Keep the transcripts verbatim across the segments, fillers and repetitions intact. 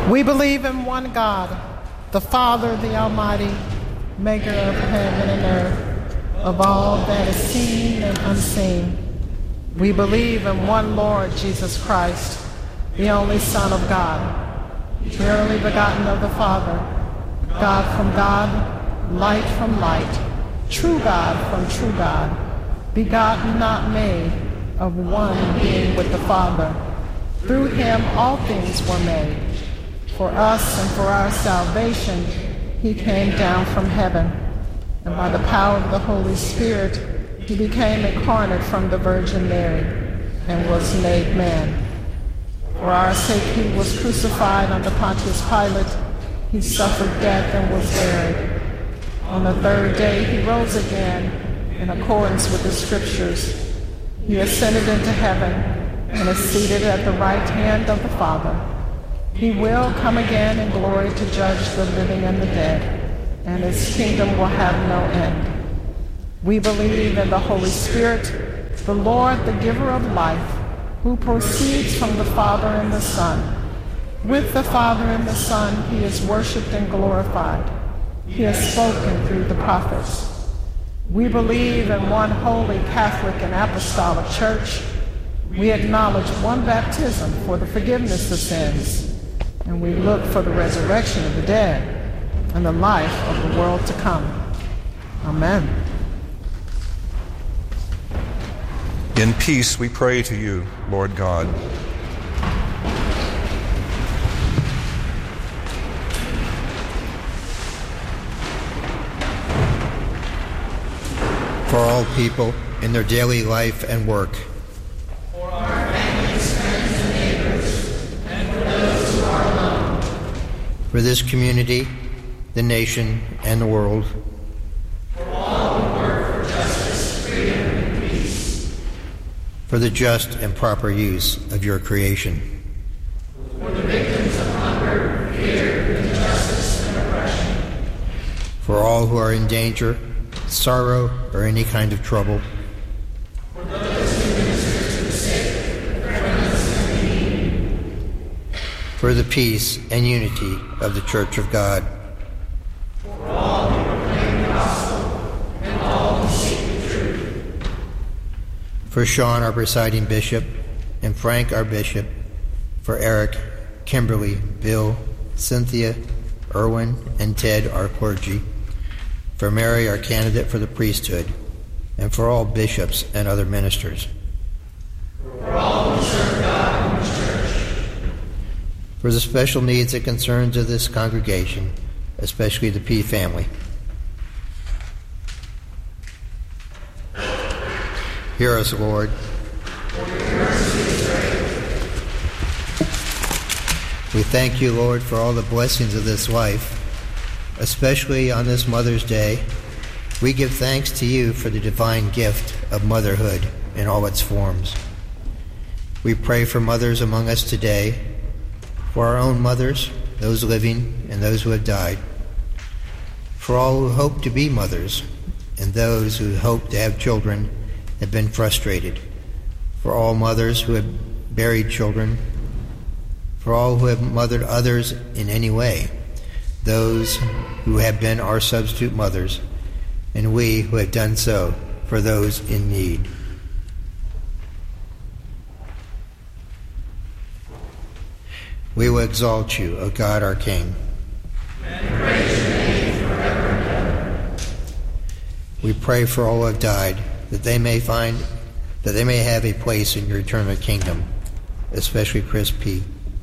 We believe in one God, the Father, the Almighty, maker of heaven and earth, of all that is seen and unseen. We believe in one Lord Jesus Christ, the only Son of God, purely begotten of the Father, God from God, light from light, true God from true God, begotten, not made, of one being with the Father. Through him all things were made. For us and for our salvation, he came down from heaven, and by the power of the Holy Spirit, he became incarnate from the Virgin Mary and was made man. For our sake he was crucified under Pontius Pilate. He suffered death and was buried. On the third day he rose again in accordance with the Scriptures. He ascended into heaven and is seated at the right hand of the Father. He will come again in glory to judge the living and the dead, and his kingdom will have no end. We believe in the Holy Spirit, the Lord, the giver of life, who proceeds from the Father and the Son. With the Father and the Son he is worshipped and glorified. He has spoken through the prophets. We believe in one holy Catholic and Apostolic Church. We acknowledge one baptism for the forgiveness of sins, and we look for the resurrection of the dead and the life of the world to come. Amen. In peace we pray to you, Lord God. For all people in their daily life and work. For our families, friends, and neighbors, and for those who are alone. For this community, the nation, and the world. For all who work for justice, freedom, and peace. For the just and proper use of your creation. For the victims of hunger, fear, injustice, and oppression. For all who are in danger, sorrow, or any kind of trouble. For those who minister to the sick, friends, and needy. For the peace and unity of the Church of God. For all who proclaim the gospel, and all who seek the truth. For Sean, our presiding bishop, and Frank, our bishop. For Eric, Kimberly, Bill, Cynthia, Erwin, and Ted, our clergy. For Mary, our candidate for the priesthood, and for all bishops and other ministers. For all who serve God in the church. For the special needs and concerns of this congregation, especially the P family. Hear us, Lord. We thank you, Lord, for all the blessings of this life. Especially on this Mother's Day, we give thanks to you for the divine gift of motherhood in all its forms. We pray for mothers among us today, for our own mothers, those living and those who have died, for all who hope to be mothers and those who hope to have children have been frustrated, for all mothers who have buried children, for all who have mothered others in any way, those who have been our substitute mothers, and we who have done so for those in need. We will exalt you, O God, our King. And praise your name forever and ever. We pray for all who have died, that they may find, that they may have a place in your eternal kingdom, especially Chris P.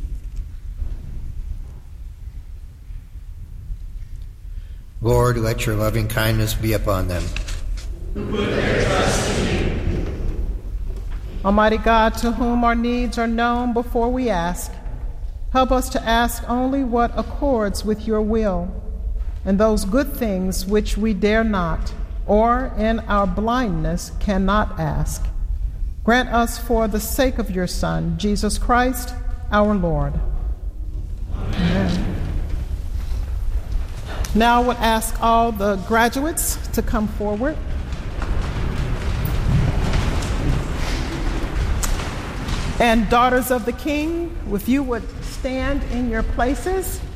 Lord, let your loving kindness be upon them. Who put their trust in you. Almighty God, to whom our needs are known before we ask, help us to ask only what accords with your will, and those good things which we dare not, or in our blindness cannot ask. Grant us for the sake of your Son, Jesus Christ, our Lord. Amen. Amen. Now I would ask all the graduates to come forward. And daughters of the King, if you would stand in your places.